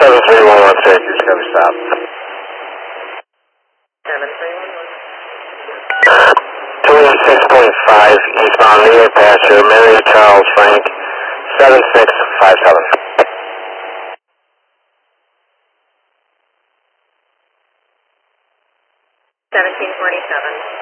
73116, Discovery stop. 26.5 eastbound New York passenger, Mary Charles Frank, 7657. 1747.